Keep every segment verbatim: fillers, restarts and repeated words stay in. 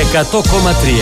εκατό κόμμα τρία.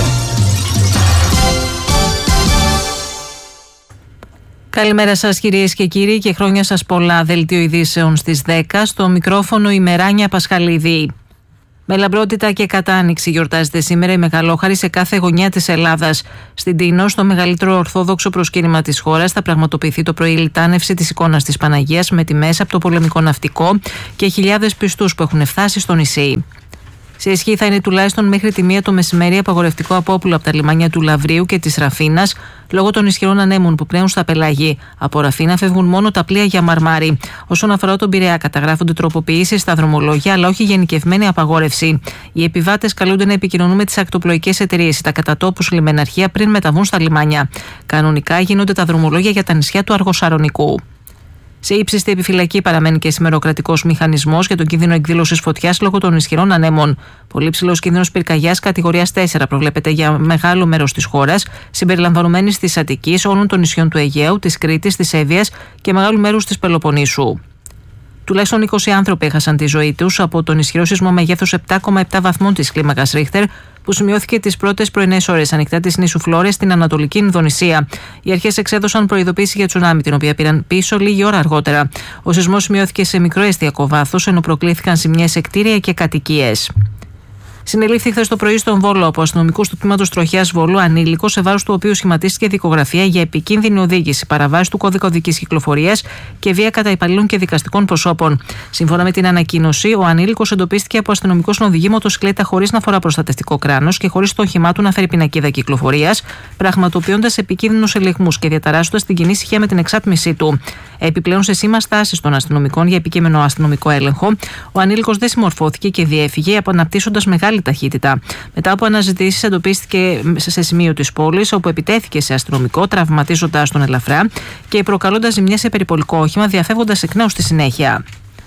Καλημέρα σας κυρίες και κύριοι και χρόνια σας πολλά. Δελτίο ειδήσεων στις δέκα. Στο μικρόφωνο η Μεράνια Πασχαλίδη. Με λαμπρότητα και κατάνοιξη γιορτάζεται σήμερα η Μεγαλόχαρη σε κάθε γωνιά της Ελλάδας. Στην Τίνο, στο μεγαλύτερο ορθόδοξο προσκύνημα της χώρας, θα πραγματοποιηθεί το πρωί η λιτάνευση της εικόνας της Παναγίας με τιμές από το πολεμικό ναυτικό και χιλιάδες πιστούς που έχουν φτάσει στο νησί. Σε ισχύ θα είναι τουλάχιστον μέχρι τη μία το μεσημέρι απαγορευτικό απόπουλο από τα λιμάνια του Λαβρίου και της Ραφίνας λόγω των ισχυρών ανέμων που πνέουν στα πελάγη. Από Ραφίνα φεύγουν μόνο τα πλοία για Μαρμάρι. Όσον αφορά τον Πειραιά, καταγράφονται τροποποιήσεις στα δρομολόγια, αλλά όχι γενικευμένη απαγόρευση. Οι επιβάτες καλούνται να επικοινωνούν με τις ακτοπλοϊκές εταιρείες ή τα κατατόπους λιμεναρχεία πριν μεταβούν στα λιμάνια. Κανονικά γίνονται τα δρομολόγια για τα νησιά του Αργοσαρονικού. Σε ύψιστη επιφυλακή παραμένει και σήμερα ο κρατικός μηχανισμός για τον κίνδυνο εκδήλωσης φωτιάς λόγω των ισχυρών ανέμων. Πολύ ψηλός κίνδυνος πυρκαγιάς κατηγορίας τέσσερα προβλέπεται για μεγάλο μέρος της χώρας, συμπεριλαμβανομένης της Αττικής, όλων των νησιών του Αιγαίου, της Κρήτης, της Εύβοιας και μεγάλου μέρους της Πελοποννήσου. Τουλάχιστον είκοσι άνθρωποι έχασαν τη ζωή τους από τον ισχυρό σεισμό μεγέθους επτά κόμμα επτά βαθμών της κλίμακας Ρίχτερ, που σημειώθηκε τις πρώτες πρωινές ώρες ανοιχτά της νήσου Φλόρες στην Ανατολική Ινδονησία. Οι αρχές εξέδωσαν προειδοποίηση για τσουνάμι, την οποία πήραν πίσω λίγη ώρα αργότερα. Ο σεισμός σημειώθηκε σε μικρό εστιακό βάθος, ενώ προκλήθηκαν ζημιές σε κτίρια και κατοικίες. Συνελήφθη χθες το πρωί στον Βόλο από αστυνομικούς του τμήματος τροχιάς Βόλου ανήλικος, σε βάρος του οποίου σχηματίστηκε δικογραφία για επικίνδυνη οδήγηση, παραβάση του κώδικα οδικής κυκλοφορίας και βία κατά υπαλλήλων και δικαστικών προσώπων. Σύμφωνα με την ανακοίνωση, ο ανήλικος εντοπίστηκε από αστυνομικός να οδηγεί μοτοσυκλέτα χωρίς να φορά προστατευτικό κράνος και χωρίς το όχημά του να φέρει πινακίδα κυκλοφορίας, πραγματοποιώντας επικίνδυνους ελιγμούς και διαταράσσοντας την κοινή ησυχία με την εξάτμισή του. Επιπλέον, σε σήμα στάσης των αστυνομικών για επικείμενο αστυνομικό έλεγχο, ο ανήλικος δεν συμμορφώθηκε και διέφυγε, αναπτύσσοντας μεγάλη ταχύτητα. Μετά από αναζητήσεις, εντοπίστηκε σε σημείο της πόλης, όπου επιτέθηκε σε αστυνομικό, τραυματίζοντας τον ελαφρά και προκαλώντας ζημιές σε περιπολικό όχημα, διαφεύγοντας εκ νέου στη συνέχεια.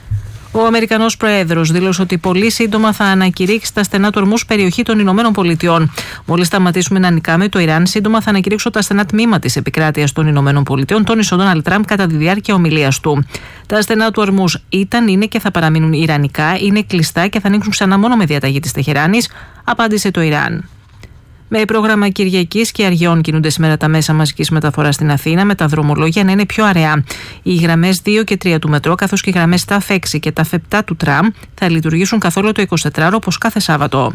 Ο Αμερικανός Πρόεδρος δήλωσε ότι πολύ σύντομα θα ανακηρύξει τα στενά του ορμούς περιοχή των Ηνωμένων Πολιτειών. Μόλις σταματήσουμε να νικάμε το Ιράν, σύντομα θα ανακηρύξω τα στενά τμήμα της επικράτειας των Ηνωμένων Πολιτειών, τόνισε ο Ντόναλντ Τραμπ κατά τη διάρκεια ομιλίας του. Τα στενά του ορμούς ήταν, είναι και θα παραμείνουν ιρανικά, είναι κλειστά και θα ανοίξουν ξανά μόνο με διαταγή της Τεχεράνης, απάντησε το Ιράν. Με πρόγραμμα Κυριακής και Αργιών κινούνται σήμερα τα μέσα μαζικής μεταφοράς στην Αθήνα, με τα δρομολόγια να είναι πιο αραιά. Οι γραμμές δύο και τρία του μετρό, καθώς και οι γραμμές ΤΑΦ έξι και ΤΑΦ επτά του τραμ θα λειτουργήσουν καθ' όλο το εικοσιτετράωρο, όπως κάθε Σάββατο.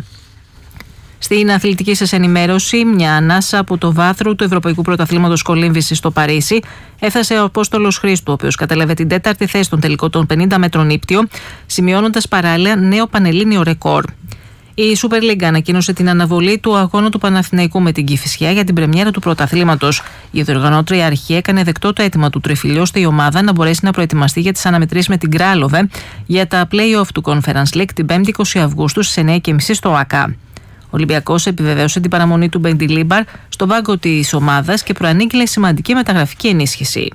Στην αθλητική σας ενημέρωση, μια ανάσα από το βάθρο του Ευρωπαϊκού Πρωταθλήματος Κολύμβησης στο Παρίσι έφτασε ο Απόστολος Χρήστου, ο οποίος κατέλαβε την τέταρτη θέση στον τελικό των πενήντα μέτρων ύπτιο, σημειώνοντας παράλληλα νέο πανελλήνιο ρεκόρ. Η Super League ανακοίνωσε την αναβολή του αγώνα του Παναθηναϊκού με την Κηφισιά για την πρεμιέρα του πρωταθλήματος. Η διοργανώτρια αρχή έκανε δεκτό το αίτημα του Τριφυλιού ώστε η ομάδα να μπορέσει να προετοιμαστεί για τις αναμετρήσεις με την Κράλοβε για τα play-off του Conference League την πέμπτη είκοσι Αυγούστου στις εννιά και μισή στο ΟΑΚΑ. Ο Ολυμπιακός επιβεβαίωσε την παραμονή του Μπεντιλίμπαρ στον πάγκο της ομάδας και προανήγγειλε σημαντική μεταγραφική ενίσχυση.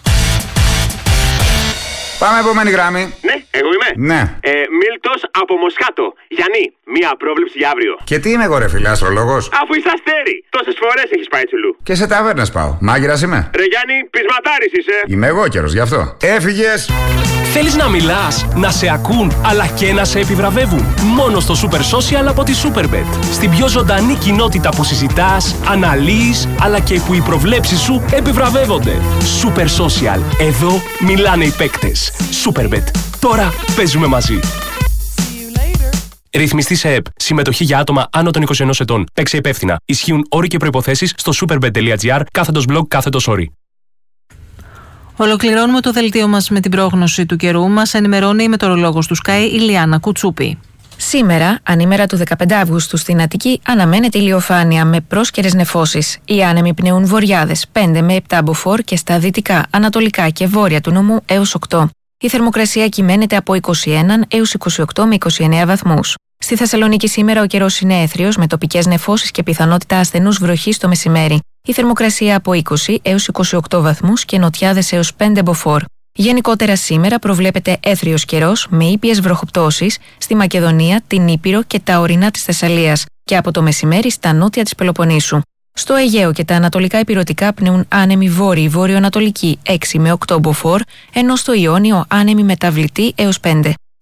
Πάμε επόμενη γράμμη. Ναι, εγώ είμαι. Ναι. Ε, Μίλτος από Μοσχάτο. Γιάννη, μία πρόβλεψη για αύριο. Και τι είμαι εγώ, ρε φίλε, αστρολόγος? Αφού είσαι αστέρι, τόσες φορές έχεις πάει τσουλού. Και σε ταβέρνες πάω. Μάγειρας είμαι. Ρε Γιάννη, πεισματάρης είσαι. Είμαι εγώ καιρός γι' αυτό. Έφυγες. Θέλεις να μιλάς, να σε ακούν, αλλά και να σε επιβραβεύουν? Μόνο στο Super Social από τη Superbet. Στην πιο ζωντανή κοινότητα που συζητάς, αναλύεις, αλλά και που οι προβλέψεις σου επιβραβεύονται. Super Social. Εδώ μιλάνε οι παίκτες. Superbet. Τώρα παίζουμε μαζί. Ρυθμιστή σε ΕΠ. Συμμετοχή για άτομα άνω των είκοσι ενός ετών. Παίξε υπεύθυνα. Ισχύουν όροι και προϋποθέσεις στο superbet.gr κάθετος blog κάθετος όροι. Ολοκληρώνουμε το δελτίο μας με την πρόγνωση του καιρού. Μας ενημερώνει η μετεωρολόγος του Sky, Ηλιάνα Κουτσούπη. Σήμερα, ανήμερα του δεκαπέντε Αυγούστου στην Αττική, αναμένεται ηλιοφάνεια με πρόσκαιρες νεφώσεις. Οι άνεμοι πνέουν βορειάδες πέντε με επτά μποφόρ και στα δυτικά, ανατολικά και βόρεια του νομού έως οκτώ. Η θερμοκρασία κυμαίνεται από είκοσι ένα έως είκοσι οκτώ με είκοσι εννέα βαθμούς. Στη Θεσσαλονίκη σήμερα ο καιρός είναι έθριος με τοπικές νεφώσεις και πιθανότητα ασθενούς βροχής το μεσημέρι. Η θερμοκρασία από είκοσι έως είκοσι οκτώ βαθμούς και νοτιάδες έως πέντε μποφόρ. Γενικότερα σήμερα προβλέπεται έθριος καιρός με ήπιες βροχοπτώσεις στη Μακεδονία, την Ήπειρο και τα ορεινά της Θεσσαλίας και από το μεσημέρι στα νότια της Πελοποννήσου. Στο Αιγαίο και τα ανατολικά ηπειρωτικά πνέουν άνεμοι βόρειοι βόρειο-ανατολικοί έξι με οκτώ μποφόρ, ενώ στο Ιόνιο άνεμοι μεταβλητοί έως πέντε.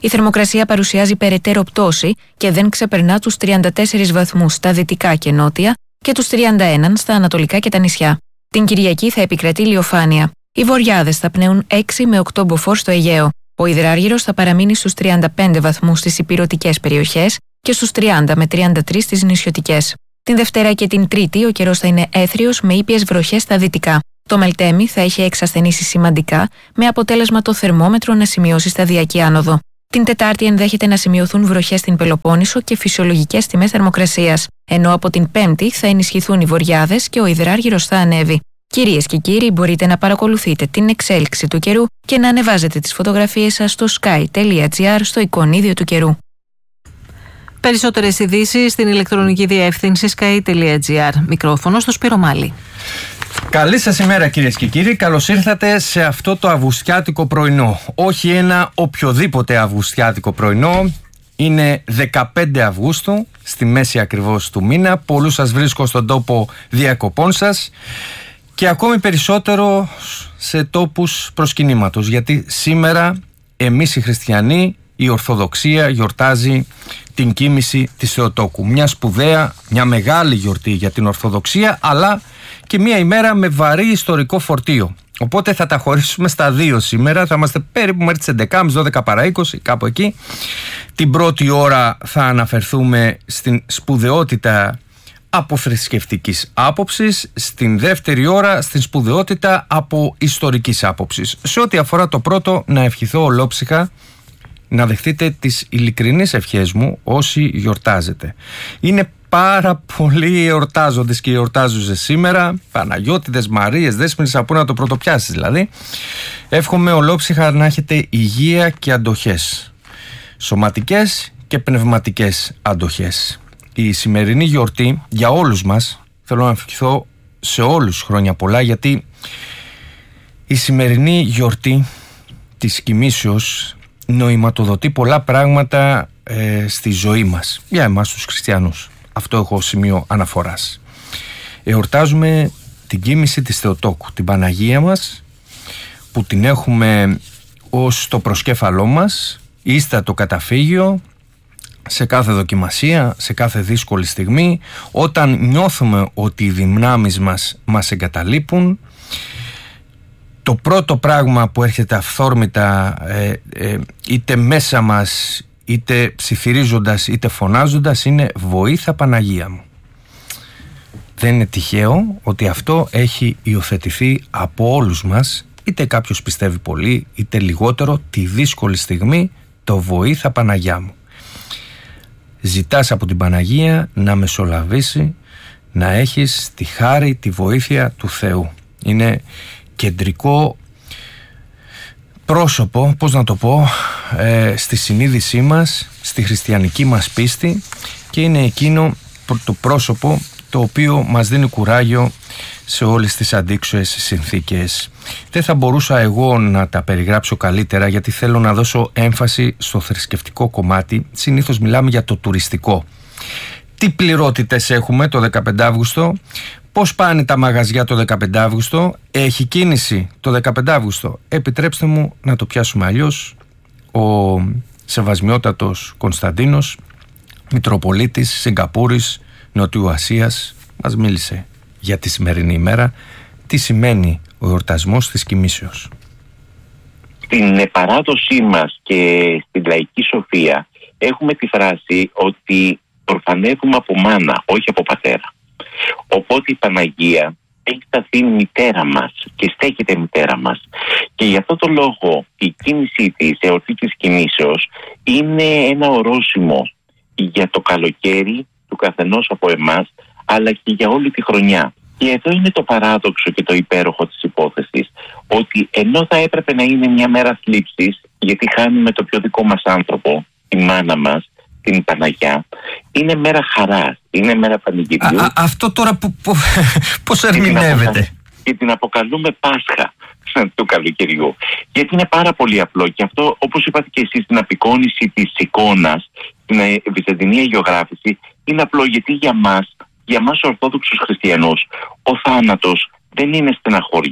Η θερμοκρασία παρουσιάζει περαιτέρω πτώση και δεν ξεπερνά τους τριάντα τέσσερις βαθμούς στα δυτικά και νότια και τους τριάντα ένα στα ανατολικά και τα νησιά. Την Κυριακή θα επικρατεί ηλιοφάνεια. Οι βοριάδες θα πνέουν έξι με οκτώ μποφόρ στο Αιγαίο. Ο υδράργυρος θα παραμείνει στους τριάντα πέντε βαθμούς στις ηπειρωτικές περιοχές και στους τριάντα με τριάντα τρεις στις νησιωτικές. Την Δευτέρα και την Τρίτη ο καιρός θα είναι έθριος με ήπιες βροχές στα δυτικά. Το Μελτέμι θα έχει εξασθενήσει σημαντικά, με αποτέλεσμα το θερμόμετρο να σημειώσει σταδιακή άνοδο. Την Τετάρτη ενδέχεται να σημειωθούν βροχές στην Πελοπόννησο και φυσιολογικές τιμές θερμοκρασίας, ενώ από την Πέμπτη θα ενισχυθούν οι βοριάδες και ο υδράργυρος θα ανέβει. Κυρίες και κύριοι, μπορείτε να παρακολουθείτε την εξέλιξη του καιρού και να ανεβάζετε τις φωτογραφίες σας στο sky τελεία gr στο εικονίδιο του καιρού. Περισσότερες ειδήσεις στην ηλεκτρονική διεύθυνση sky τελεία gr. Μικρόφωνο στο Σπύρο Μάλη. Καλή σας ημέρα κυρίες και κύριοι, καλώς ήρθατε σε αυτό το αυγουστιάτικο πρωινό. Όχι ένα οποιοδήποτε αυγουστιάτικο πρωινό, είναι δεκαπέντε Αυγούστου, στη μέση ακριβώς του μήνα. Πολλούς σας βρίσκω στον τόπο διακοπών σας και ακόμη περισσότερο σε τόπους προσκυνήματος, γιατί σήμερα εμείς οι χριστιανοί, η Ορθοδοξία γιορτάζει την κοίμηση της Θεοτόκου. Μια σπουδαία, μια μεγάλη γιορτή για την Ορθοδοξία, αλλά και μια ημέρα με βαρύ ιστορικό φορτίο. Οπότε θα τα χωρίσουμε στα δύο σήμερα. Θα είμαστε περίπου μέχρι τις έντεκα και μισή, δώδεκα παρά είκοσι, κάπου εκεί. Την πρώτη ώρα θα αναφερθούμε στην σπουδαιότητα από θρησκευτικής άποψης, στην δεύτερη ώρα στην σπουδαιότητα από ιστορικής άποψης. Σε ό,τι αφορά το πρώτο, να ευχηθώ ολόψυχα να δεχτείτε τις ειλικρινείς ευχές μου όσοι γιορτάζετε. Είναι πάρα πολλοί εορτάζοντες και εορτάζουσες σήμερα, Παναγιώτιδες, Μαρίες, Δέσποινες, από να το πρωτοπιάσεις δηλαδή. Εύχομαι ολόψυχα να έχετε υγεία και αντοχές, σωματικές και πνευματικές αντοχές. Η σημερινή γιορτή για όλους μας, θέλω να ευχηθώ σε όλους χρόνια πολλά, γιατί η σημερινή γιορτή της κοιμήσεως νοηματοδοτεί πολλά πράγματα ε, στη ζωή μας, για εμάς τους χριστιανούς. Αυτό έχω σημείο αναφοράς. Εορτάζουμε την κοίμηση της Θεοτόκου, την Παναγία μας, που την έχουμε ως το προσκέφαλό μας, ίστατο καταφύγιο, σε κάθε δοκιμασία, σε κάθε δύσκολη στιγμή, όταν νιώθουμε ότι οι δυνάμεις μας μας εγκαταλείπουν. Το πρώτο πράγμα που έρχεται αυθόρμητα ε, ε, είτε μέσα μας, είτε ψιθυρίζοντας, είτε φωνάζοντας, είναι «Βοήθα Παναγία μου». Δεν είναι τυχαίο ότι αυτό έχει υιοθετηθεί από όλους μας, είτε κάποιος πιστεύει πολύ είτε λιγότερο, τη δύσκολη στιγμή το «Βοήθα Παναγιά μου». Ζητάς από την Παναγία να μεσολαβήσει, να έχεις τη χάρη, τη βοήθεια του Θεού. Είναι κεντρικό πρόσωπο, πώς να το πω, ε, στη συνείδησή μας, στη χριστιανική μας πίστη, και είναι εκείνο το πρόσωπο το οποίο μας δίνει κουράγιο σε όλες τις αντίξωες συνθήκες. Δεν θα μπορούσα εγώ να τα περιγράψω καλύτερα, γιατί θέλω να δώσω έμφαση στο θρησκευτικό κομμάτι. Συνήθως μιλάμε για το τουριστικό. Τι πληρότητες έχουμε το δεκαπέντε Αύγουστο, πώς πάνε τα μαγαζιά το δεκαπέντε Αύγουστο, έχει κίνηση το δεκαπέντε Αύγουστο. Επιτρέψτε μου να το πιάσουμε αλλιώς. Ο Σεβασμιότατος Κωνσταντίνος, Μητροπολίτης Σιγκαπούρης, Νοτιού Ασίας, μας μίλησε για τη σημερινή ημέρα, τι σημαίνει ο εορτασμός της κοιμήσεως. Στην παράδοσή μας και στην λαϊκή σοφία έχουμε τη φράση ότι ορφανεύουμε από μάνα, όχι από πατέρα. Οπότε η Παναγία έχει σταθεί μητέρα μας και στέκεται μητέρα μας. Και γι' αυτό το λόγο η κίνησή της, η εορτή της κοιμήσεως, είναι ένα ορόσημο για το καλοκαίρι του καθενός από εμάς, αλλά και για όλη τη χρονιά. Και εδώ είναι το παράδοξο και το υπέροχο της υπόθεσης, ότι ενώ θα έπρεπε να είναι μια μέρα θλίψης, γιατί χάνουμε το πιο δικό μας άνθρωπο, τη μάνα μας, την Παναγιά, είναι μέρα χαράς, είναι μέρα πανηγυριού. Α, α, αυτό τώρα που, που, πώς ερμηνεύεται? Και την αποκαλούμε Πάσχα του καλοκαιριού. Γιατί είναι πάρα πολύ απλό, και αυτό, όπως είπατε και εσείς, στην απεικόνιση της εικόνας, στην βυζαντινή αγιογράφηση, είναι απλό, γιατί για μας, για μας Ορθόδοξους χριστιανούς, ο θάνατος δεν είναι στεναχώρια,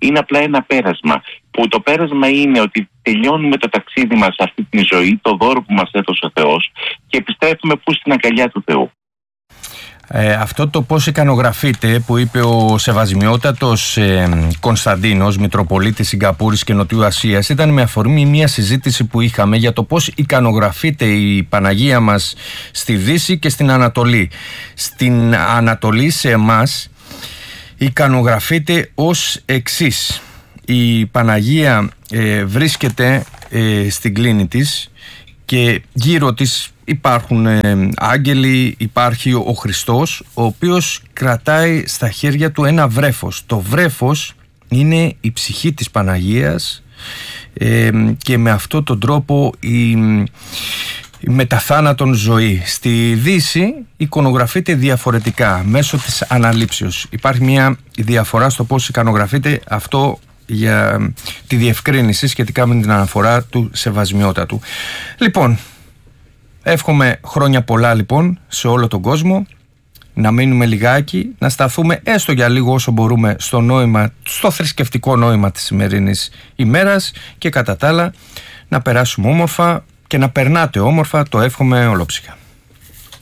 Είναι απλά ένα πέρασμα. Που το πέρασμα είναι ότι τελειώνουμε το ταξίδι μας αυτή τη ζωή, το δώρο που μας έδωσε ο Θεός, και επιστρέφουμε πού? Στην αγκαλιά του Θεού. Ε, αυτό το πώς ικανογραφείται που είπε ο Σεβασμιότατος ε, Κωνσταντίνος, Μητροπολίτης Σιγκαπούρης και Νοτιού Ασίας, ήταν με αφορμή μια συζήτηση που είχαμε για το πώς ικανογραφείται η Παναγία μας στη Δύση και στην Ανατολή. Στην Ανατολή, σε εμάς, ικανογραφείται ως εξής. Η Παναγία ε, βρίσκεται ε, στην κλίνη της και γύρω της υπάρχουν ε, άγγελοι, υπάρχει ο Χριστός, ο οποίος κρατάει στα χέρια του ένα βρέφος. Το βρέφος είναι η ψυχή της Παναγίας ε, και με αυτόν τον τρόπο η, η μεταθάνατον ζωή. Στη Δύση εικονογραφείται διαφορετικά μέσω της αναλήψεως. Υπάρχει μια διαφορά στο πώς εικονογραφείται αυτό, για τη διευκρίνηση σχετικά με την αναφορά του Σεβασμιότατου. Λοιπόν, εύχομαι χρόνια πολλά λοιπόν σε όλο τον κόσμο, να μείνουμε λιγάκι, να σταθούμε έστω για λίγο όσο μπορούμε στο νόημα, στο θρησκευτικό νόημα της σημερινής ημέρας, και κατά τα άλλα να περάσουμε όμορφα και να περνάτε όμορφα, το εύχομαι ολόψυχα.